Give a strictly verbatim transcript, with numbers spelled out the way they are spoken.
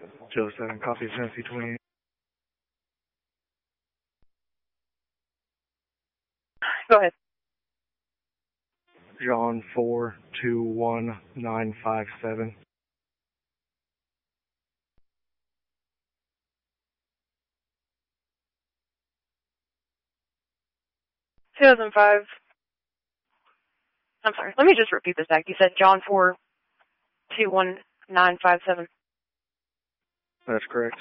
Joe seven, copy Tennessee twenty-eight. Go ahead. John four two one nine five seven. two thousand five. I'm sorry. Let me just repeat this back. You said John four two one nine five seven. That's correct.